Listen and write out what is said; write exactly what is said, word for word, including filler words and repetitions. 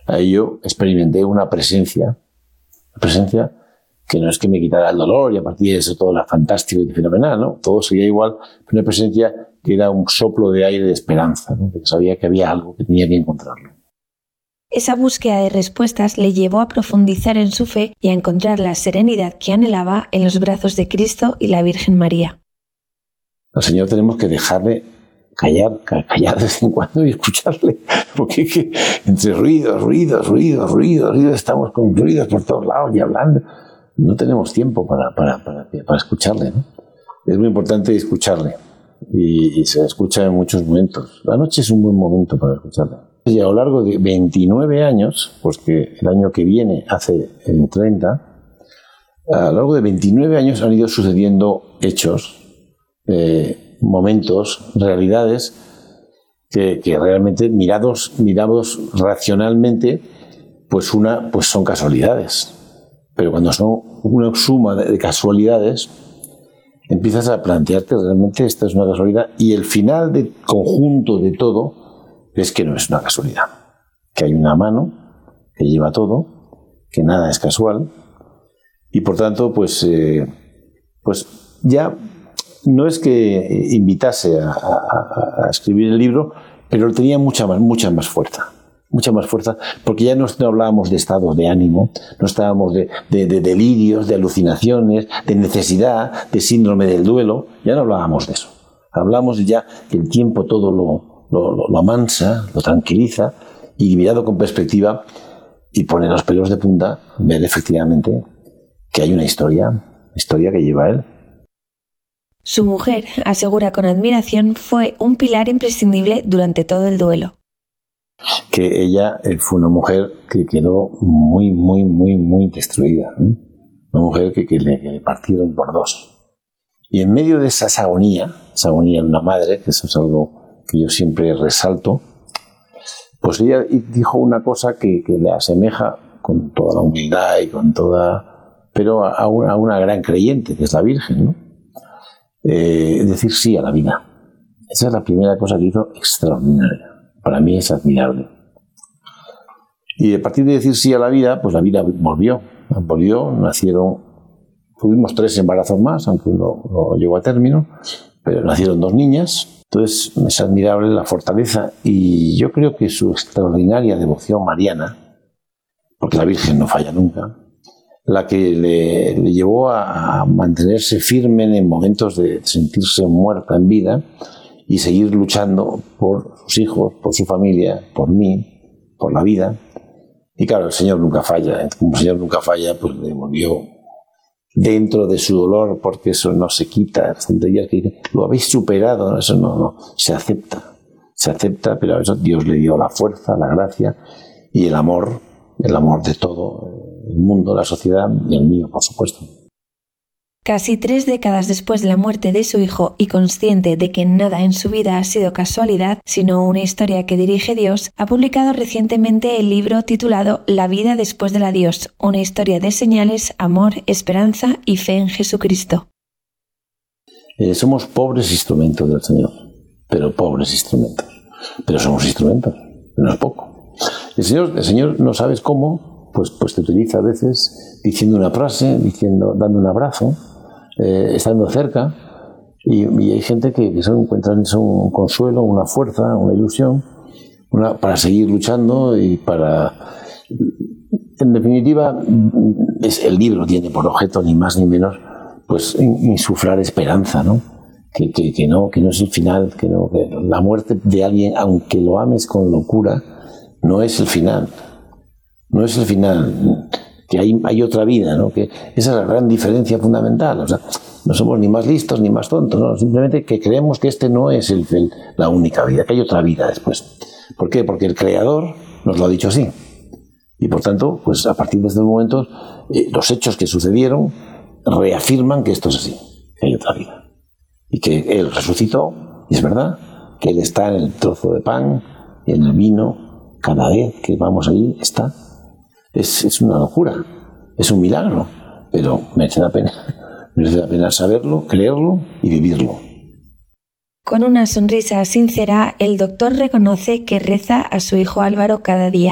ahí yo experimenté una presencia, una presencia que no es que me quitara el dolor y a partir de eso todo era fantástico y fenomenal, ¿no? Todo seguía igual, pero una presencia que era un soplo de aire de esperanza, ¿no? Que sabía que había algo que tenía que encontrarlo. Esa búsqueda de respuestas le llevó a profundizar en su fe y a encontrar la serenidad que anhelaba en los brazos de Cristo y la Virgen María. Al Señor tenemos que dejarle callar, callar de vez en cuando y escucharle, porque es que entre ruidos, ruidos, ruidos, ruidos, ruidos, estamos con ruidos por todos lados y hablando. No tenemos tiempo para, para, para, para escucharle, ¿no? Es muy importante escucharle y, y se escucha en muchos momentos. La noche es un buen momento para escucharle. Y a lo largo de veintinueve años, pues que el año que viene hace treinta, a lo largo de veintinueve años han ido sucediendo hechos, eh, momentos, realidades que, que realmente mirados, mirados racionalmente, pues una, pues son casualidades. Pero cuando son una suma de, de casualidades, empiezas a plantearte realmente esta es una casualidad y el final del conjunto de todo es que no es una casualidad, que hay una mano que lleva todo, que nada es casual y por tanto pues, eh, pues ya no es que invitase a, a, a escribir el libro, pero tenía mucha más, mucha más fuerza. mucha más fuerza, porque ya no, no hablábamos de estados de ánimo, no estábamos de, de, de delirios, de alucinaciones, de necesidad, de síndrome del duelo, ya no hablábamos de eso. Hablamos ya que el tiempo todo lo, lo, lo, lo amansa, lo tranquiliza, y mirado con perspectiva y pone los pelos de punta, ver efectivamente que hay una historia, historia que lleva él. Su mujer, asegura con admiración, fue un pilar imprescindible durante todo el duelo. Que ella fue una mujer que quedó muy, muy, muy, muy destruida. ¿eh? Una mujer que, que, le, que le partieron por dos. Y en medio de esa agonía, esa agonía de una madre, que eso es algo que yo siempre resalto, pues ella dijo una cosa que, que le asemeja con toda la humildad y con toda... pero a una, a una gran creyente, que es la Virgen, ¿no? Eh, decir sí a la vida. Esa es la primera cosa que hizo extraordinaria. Para mí es admirable. Y a partir de decir sí a la vida, pues la vida volvió. Volvió, nacieron, tuvimos tres embarazos más, aunque uno no llegó a término, pero nacieron dos niñas. Entonces es admirable la fortaleza y yo creo que su extraordinaria devoción mariana, porque la Virgen no falla nunca, la que le, le llevó a mantenerse firme en momentos de sentirse muerta en vida, y seguir luchando por sus hijos, por su familia, por mí, por la vida. Y claro, el Señor nunca falla. Como el Señor nunca falla, pues le volvió dentro de su dolor, porque eso no se quita. Que lo habéis superado, eso no, no, se acepta. Se acepta, pero a eso Dios le dio la fuerza, la gracia y el amor, el amor de todo el mundo, la sociedad y el mío, por supuesto. Casi tres décadas después de la muerte de su hijo y consciente de que nada en su vida ha sido casualidad, sino una historia que dirige Dios, ha publicado recientemente el libro titulado La vida después del adiós, una historia de señales, amor, esperanza y fe en Jesucristo. Eh, somos pobres instrumentos del Señor, pero pobres instrumentos. Pero somos instrumentos, no es poco. El Señor, el Señor no sabes cómo, pues, pues te utiliza a veces diciendo una frase, diciendo, dando un abrazo, Eh, estando cerca y, y hay gente que, que son, encuentran eso un consuelo, una fuerza, una ilusión una, para seguir luchando y para, en definitiva, es, el libro tiene por objeto ni más ni menos pues insuflar esperanza, ¿no? Que, que, que no que no es el final, que, no, que la muerte de alguien, aunque lo ames con locura, no es el final, no es el final. Que hay, hay otra vida, ¿no? Que esa es la gran diferencia fundamental. O sea, no somos ni más listos ni más tontos, ¿no? Simplemente que creemos que este no es el, el, la única vida, que hay otra vida después. ¿Por qué? Porque el Creador nos lo ha dicho así. Y por tanto, pues a partir de estos momentos, eh, los hechos que sucedieron reafirman que esto es así, que hay otra vida. Y que Él resucitó, y es verdad, que Él está en el trozo de pan y en el vino, cada vez que vamos allí está. Es, es una locura, es un milagro, pero merece la pena, merece la pena saberlo, creerlo y vivirlo. Con una sonrisa sincera, el doctor reconoce que reza a su hijo Álvaro cada día.